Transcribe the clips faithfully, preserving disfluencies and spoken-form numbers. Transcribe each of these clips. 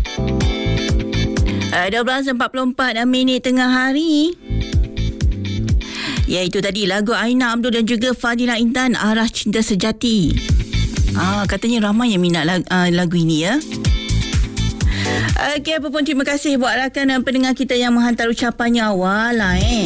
Uh, dua belas empat puluh empat minit tengah hari. Ya, itu tadi lagu Aina Abdul dan juga Fadila Intan, Arah Cinta Sejati. Ah, katanya ramai yang minat lagu, uh, lagu ini ya. Okey, apa pun terima kasih buat rakan dan pendengar kita yang menghantar ucapannya awal lah eh.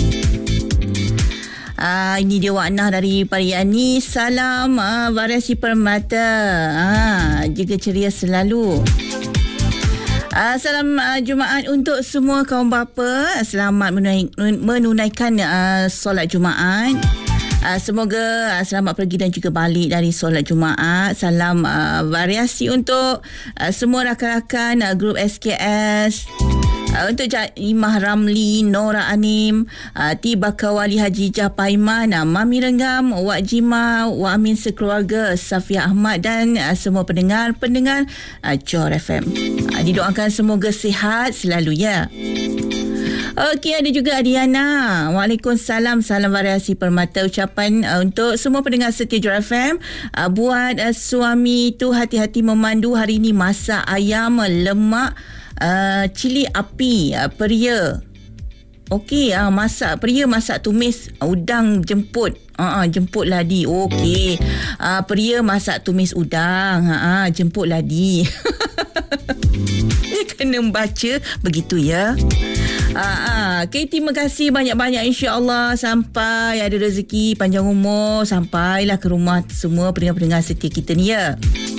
Ah, ini dia Wak Nah dari Pariyani. Salam ah, variasi permata. Ah, juga ceria selalu. Uh, salam uh, Jumaat untuk semua kaum bapa. Selamat menunai, menunaikan uh, solat Jumaat. Uh, semoga uh, selamat pergi dan juga balik dari solat Jumaat. Salam uh, variasi untuk uh, semua rakan-rakan uh, grup S K S. Uh, untuk Imah Ramli, Nora Anim, uh, Tiba Kawali Haji Japaiman, uh, Mami Renggam, Wak Jima, Wak Amin sekeluarga, Safia Ahmad dan uh, semua pendengar-pendengar uh, Johor F M. Uh, didoakan semoga sihat selalu ya. Okey, ada juga Adiana. Waalaikumsalam. Salam variasi permata. Ucapan uh, untuk semua pendengar setia Johor F M. Uh, buat uh, suami tu hati-hati memandu. Hari ini masak ayam lemak Uh, cili api uh, peria. Okey, uh, masak peria, masak tumis uh, udang jemput. Uh, uh, jemput ladi. Okey. Uh, peria masak tumis udang. Uh, uh, jemput ladi. Kena baca begitu ya. Uh, uh. Okay, terima kasih banyak-banyak, insya-Allah sampai ada rezeki panjang umur, sampailah ke rumah semua pendengar-pendengar setia kita ni ya.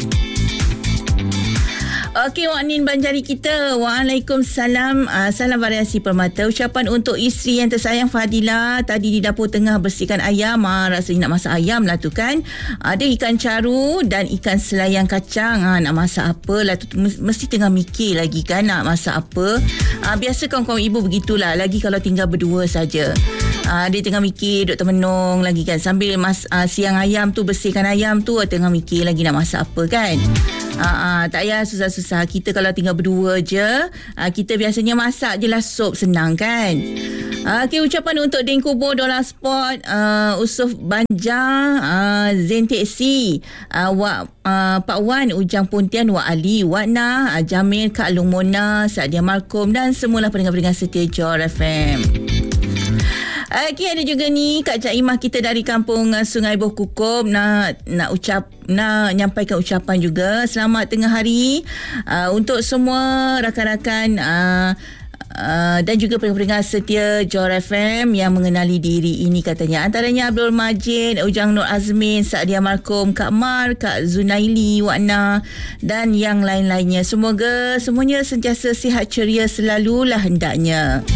Okey, Wak Nin Banjari kita. Waalaikumsalam. Uh, salam variasi permata. Ucapan untuk isteri yang tersayang Fadila. Tadi di dapur tengah bersihkan ayam. Uh, rasanya nak masak ayam lah tu kan. Ada ikan caru dan ikan selayang kacang. Uh, nak masak apa lah tu. Mesti tengah mikir lagi kan nak masak apa. Uh, biasa kawan-kawan ibu begitulah. Lagi kalau tinggal berdua saja. Uh, dia tengah mikir, duk termenung lagi kan. Sambil mas, uh, siang ayam tu, bersihkan ayam tu, tengah mikir lagi nak masak apa kan. Uh, uh, tak payah susah-susah. Kita kalau tinggal berdua je, uh, kita biasanya masak je lah sup, senang kan. Uh, okay, ucapan untuk Deng Kubo, Dolar Sport, uh, Usuf Banjar, uh, Zain Teksi, uh, Wak, uh, Pak Wan, Ujang Pontian, Wak Ali, Wak Nah, uh, Jamil, Kak Long Mona, Saadia Markom dan semualah pendengar-pendengar setia Johor F M. Okey, ada juga ni Kak Jaimah kita dari kampung uh, Sungai Buh Kukup nak nak ucap nak nyampaikan ucapan juga selamat tengah hari uh, untuk semua rakan-rakan uh, uh, dan juga pendengar setia Johor F M yang mengenali diri ini katanya. Antaranya Abdul Majid, Ujang Nur Azmin, Saadia Markom, Kak Mar, Kak Zunaili, Wak Nah dan yang lain-lainnya. Semoga semuanya sentiasa sihat ceria selalulah hendaknya.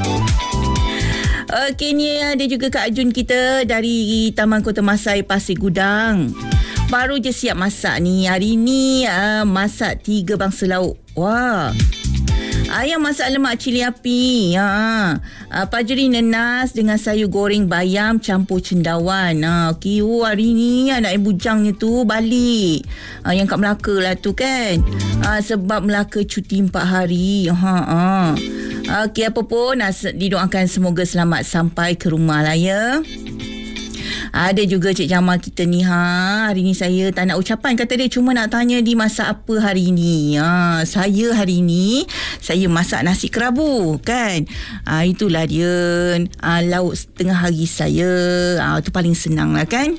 Okey, ni ada juga Kak Ajun kita dari Taman Kota Masai, Pasir Gudang. Baru je siap masak ni. Hari ni uh, masak tiga bangsa lauk. Wah. Ayam masak lemak cili api. Ha. Uh, pajeri nenas dengan sayur goreng bayam campur cendawan. Ha. Okey, oh, hari ni anak ibu bujangnya tu balik. Uh, yang kat Melaka lah tu kan. Uh, sebab Melaka cuti empat hari. Ha. Ha. Okey, apa pun didoakan semoga selamat sampai ke rumah lah ya. Ada juga Cik Jamal kita ni ha. Hari ni saya tak nak ucapan, kata dia cuma nak tanya di masak apa hari ni. Ha, saya hari ni saya masak nasi kerabu kan. Ha, itulah dia ha, lauk setengah hari saya. Ha, tu paling senang lah kan.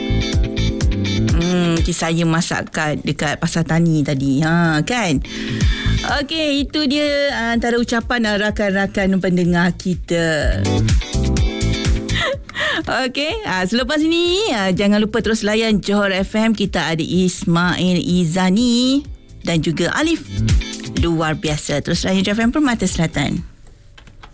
Hmm, saya masak kat dekat Pasar Tani tadi. Ha, kan. Okey, itu dia antara ucapan rakan-rakan pendengar kita. Okey, selepas ini jangan lupa terus layan Johor F M. Kita ada Ismail Izani dan juga Alif. Luar biasa. Terus layan Johor F M Permata Selatan.